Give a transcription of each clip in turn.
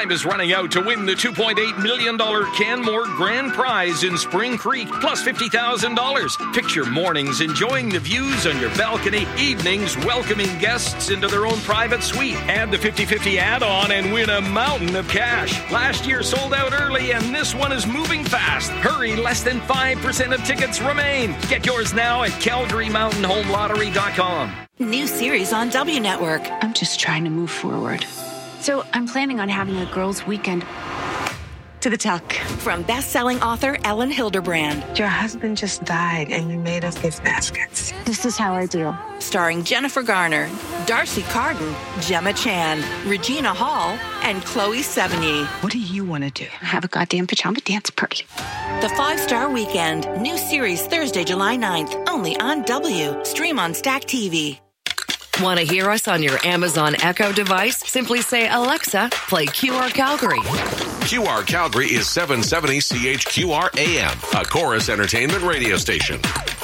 Time is running out to win the $2.8 million Canmore Grand Prize in Spring Creek, plus $50,000. Picture mornings enjoying the views on your balcony, evenings welcoming guests into their own private suite. Add the 50-50 add-on and win a mountain of cash. Last year sold out early, and this one is moving fast. Hurry, less than 5% of tickets remain. Get yours now at CalgaryMountainHomeLottery.com. New series on W Network. I'm just trying to move forward. So I'm planning on having a girls' weekend to the tuck. From best-selling author Ellen Hilderbrand. Your husband just died and you made us gift baskets. This is how I deal. Starring Jennifer Garner, Darcy Carden, Gemma Chan, Regina Hall, and Chloe Sevigny. What do you want to do? Have a goddamn pajama dance party. The 5-Star Weekend. New series Thursday, July 9th. Only on W. Stream on Stack TV. Want to hear us on your Amazon Echo device? Simply say, Alexa, play QR Calgary. QR Calgary is 770 CHQR AM, a Chorus Entertainment radio station.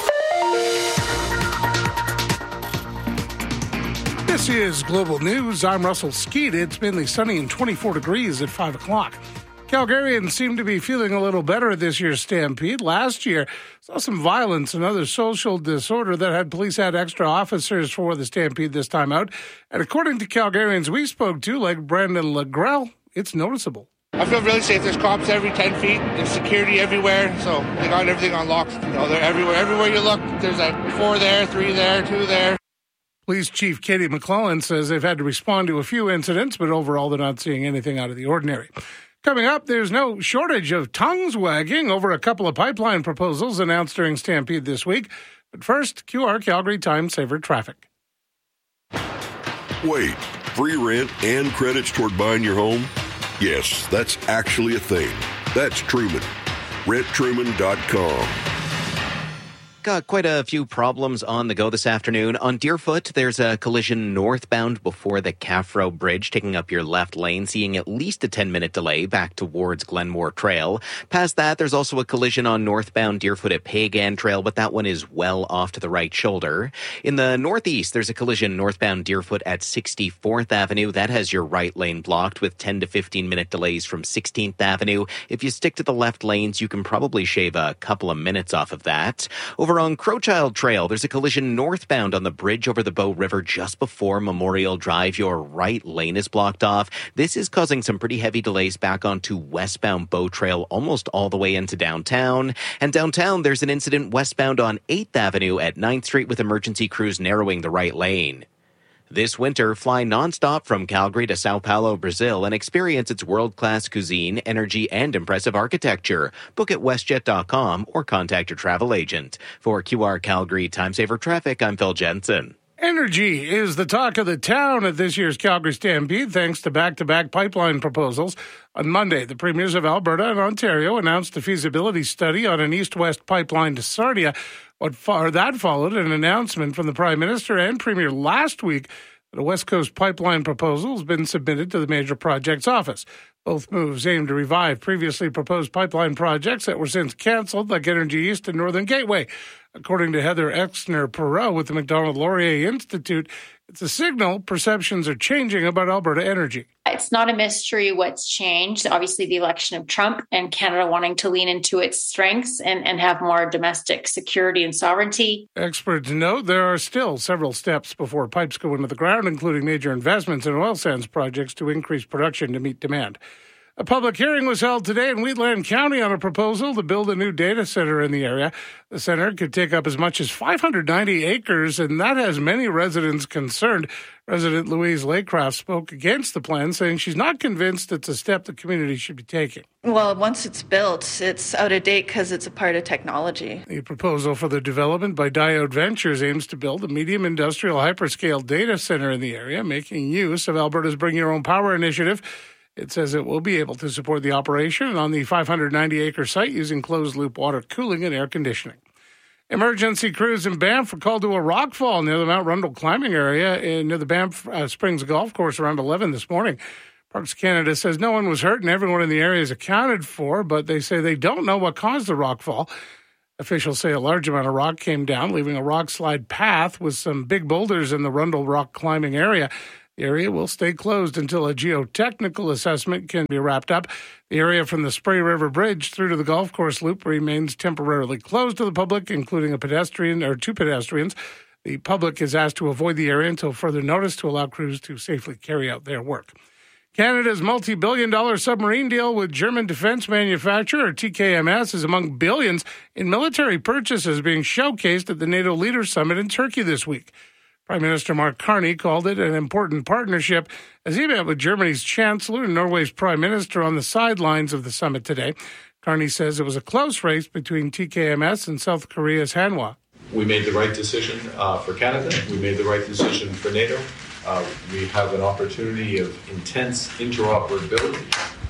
This is Global News. I'm Russell Skeet. It's mainly sunny and 24 degrees at 5 o'clock. Calgarians seem to be feeling a little better at this year's Stampede. Last year saw some violence and other social disorder that had police add extra officers for the Stampede this time out. And according to Calgarians we spoke to, like Brandon Legrell, it's noticeable. I feel really safe. There's cops every 10 feet. There's security everywhere. So they got everything on lock. You know, they're everywhere. Everywhere you look, there's like 4 there, 3 there, 2 there. Police Chief Katie McClellan says they've had to respond to a few incidents, but overall they're not seeing anything out of the ordinary. Coming up, there's no shortage of tongues wagging over a couple of pipeline proposals announced during Stampede this week. But first, QR Calgary Time Saver traffic. Wait, free rent and credits toward buying your home? Yes, that's actually a thing. That's Truman. RentTruman.com. Got quite a few problems on the go this afternoon. On Deerfoot, there's a collision northbound before the Caffro Bridge, taking up your left lane, seeing at least a 10-minute delay back towards Glenmore Trail. Past that, there's also a collision on northbound Deerfoot at Pagan Trail, but that one is well off to the right shoulder. In the northeast, there's a collision northbound Deerfoot at 64th Avenue. That has your right lane blocked with 10 to 15-minute delays from 16th Avenue. If you stick to the left lanes, you can probably shave a couple of minutes off of that. Over on Crowchild Trail, there's a collision northbound on the bridge over the Bow River just before Memorial Drive. Your right lane is blocked off. This is causing some pretty heavy delays back onto westbound Bow Trail almost all the way into downtown. And downtown, there's an incident westbound on 8th Avenue at 9th Street with emergency crews narrowing the right lane. This winter, fly nonstop from Calgary to Sao Paulo, Brazil, and experience its world-class cuisine, energy, and impressive architecture. Book at WestJet.com or contact your travel agent. For QR Calgary Time Saver Traffic, I'm Phil Jensen. Energy is the talk of the town at this year's Calgary Stampede, thanks to back-to-back pipeline proposals. On Monday, the premiers of Alberta and Ontario announced a feasibility study on an east-west pipeline to Sarnia. That followed an announcement from the Prime Minister and Premier last week that a West Coast pipeline proposal has been submitted to the Major Projects Office. Both moves aim to revive previously proposed pipeline projects that were since cancelled, like Energy East and Northern Gateway. According to Heather Exner-Perot with the Macdonald-Laurier Institute, it's a signal perceptions are changing about Alberta energy. It's not a mystery what's changed. Obviously, the election of Trump and Canada wanting to lean into its strengths and have more domestic security and sovereignty. Experts note there are still several steps before pipes go into the ground, including major investments in oil sands projects to increase production to meet demand. A public hearing was held today in Wheatland County on a proposal to build a new data center in the area. The center could take up as much as 590 acres, and that has many residents concerned. Resident Louise Laycraft spoke against the plan, saying she's not convinced it's a step the community should be taking. Well, once it's built, it's out of date because it's a part of technology. The proposal for the development by Diode Ventures aims to build a medium industrial hyperscale data center in the area, making use of Alberta's Bring Your Own Power initiative. It says it will be able to support the operation on the 590-acre site using closed-loop water cooling and air conditioning. Emergency crews in Banff were called to a rockfall near the Mount Rundle climbing area near the Banff Springs Golf Course around 11 this morning. Parks Canada says no one was hurt and everyone in the area is accounted for, but they say they don't know what caused the rockfall. Officials say a large amount of rock came down, leaving a rock slide path with some big boulders in the Rundle rock climbing area. The area will stay closed until a geotechnical assessment can be wrapped up. The area from the Spray River Bridge through to the golf course loop remains temporarily closed to the public, including a pedestrian or two pedestrians. The public is asked to avoid the area until further notice to allow crews to safely carry out their work. Canada's multi-billion-dollar submarine deal with German defense manufacturer TKMS is among billions in military purchases being showcased at the NATO Leaders Summit in Turkey this week. Prime Minister Mark Carney called it an important partnership as he met with Germany's Chancellor and Norway's Prime Minister on the sidelines of the summit today. Carney says it was a close race between TKMS and South Korea's Hanwha. We made the right decision for Canada. We made the right decision for NATO. We have an opportunity of intense interoperability.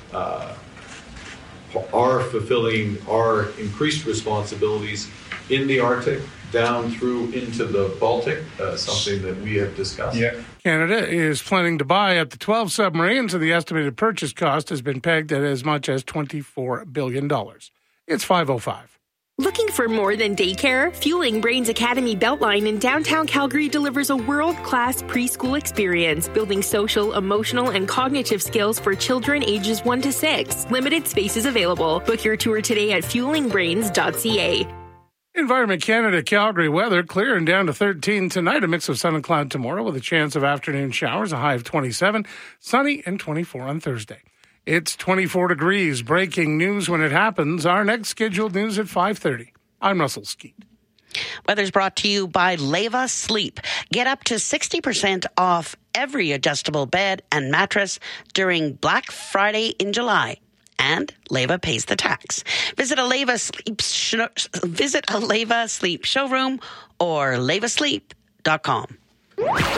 Are fulfilling our increased responsibilities in the Arctic, down through into the Baltic, something that we have discussed. Yeah. Canada is planning to buy up to 12 submarines, and the estimated purchase cost has been pegged at as much as $24 billion. It's 5:05. Looking for more than daycare? Fueling Brains Academy Beltline in downtown Calgary delivers a world-class preschool experience, building social, emotional, and cognitive skills for children ages 1 to 6. Limited spaces available. Book your tour today at fuelingbrains.ca. Environment Canada Calgary weather, clear and down to 13 tonight. A mix of sun and cloud tomorrow with a chance of afternoon showers, a high of 27. Sunny and 24 on Thursday. It's 24 degrees. Breaking news when it happens. Our next scheduled news at 5:30. I'm Russell Skeet. Weather's brought to you by Leva Sleep. Get up to 60% off every adjustable bed and mattress during Black Friday in July. And Leva pays the tax. Visit a Leva Sleep showroom or levasleep.com.